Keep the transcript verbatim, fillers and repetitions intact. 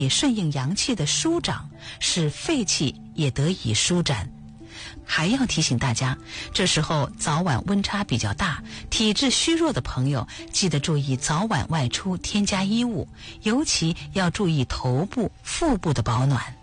也顺应阳气的舒长，使肺气也得以舒展。还要提醒大家，这时候早晚温差比较大，体质虚弱的朋友记得注意早晚外出添加衣物，尤其要注意头部、腹部的保暖。